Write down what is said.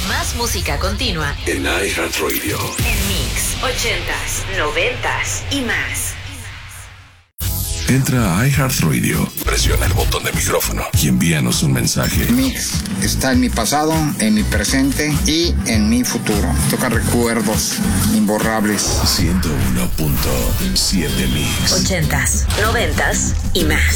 Más música continua en iHeartRadio. En Mix 80s, 90s y más. Entra a iHeartRadio, presiona el botón de micrófono y envíanos un mensaje. Mix está en mi pasado, en mi presente y en mi futuro. Toca recuerdos imborrables. 101.7 Mix. 80s, 90s y más.